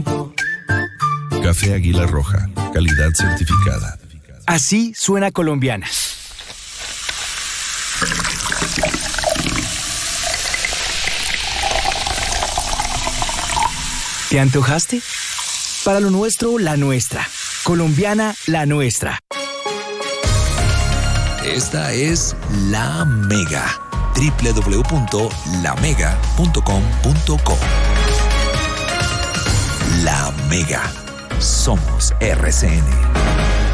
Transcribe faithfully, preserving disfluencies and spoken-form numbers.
Café Águila Roja, calidad certificada. Así suena Colombiana. ¿Te antojaste? Para lo nuestro, la nuestra. Colombiana, la nuestra. Esta es La Mega. doble u doble u doble u punto la mega punto com punto co. La Mega. Somos R C N.